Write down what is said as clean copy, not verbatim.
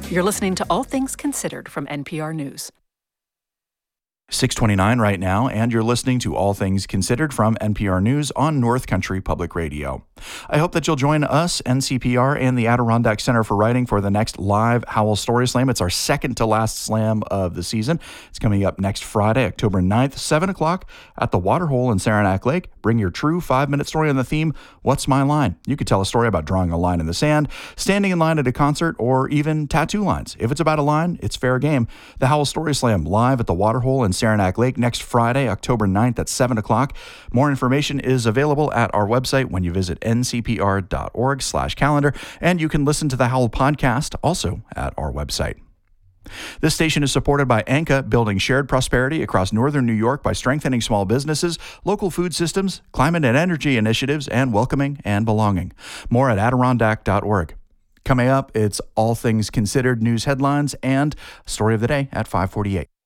You're listening to All Things Considered from NPR News. 6:29 right now, and you're listening to All Things Considered from NPR News on North Country Public Radio. I hope that you'll join us, NCPR, and the Adirondack Center for Writing for the next live Howl Story Slam. It's our second to last slam of the season. It's coming up next Friday, October 9th, 7 o'clock at the Waterhole in Saranac Lake. Bring your true 5-minute story on the theme, What's My Line? You could tell a story about drawing a line in the sand, standing in line at a concert, or even tattoo lines. If it's about a line, it's fair game. The Howl Story Slam live at the Waterhole in Saranac Lake next Friday, October 9th at 7 o'clock. More information is available at our website when you visit ncpr.org/calendar, and you can listen to the Howl podcast also at our website. This station is supported by ANCA, building shared prosperity across northern New York by strengthening small businesses, local food systems, climate and energy initiatives, and welcoming and belonging. More at adirondack.org. Coming up, it's All Things Considered news headlines and Story of the Day at 5:48.